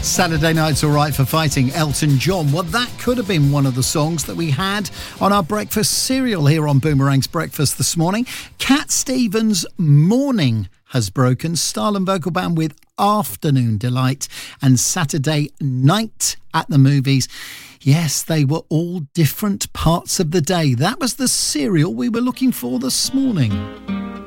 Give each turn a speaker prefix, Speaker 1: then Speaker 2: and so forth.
Speaker 1: Saturday Night's Alright for Fighting, Elton John. Well, that could have been one of the songs that we had on our breakfast cereal here on Boomerang's Breakfast this morning. Cat Stevens' Morning has broken. Starland Vocal Band with Afternoon Delight and Saturday Night at the Movies. Yes, they were all different parts of the day. That was the cereal we were looking for this morning.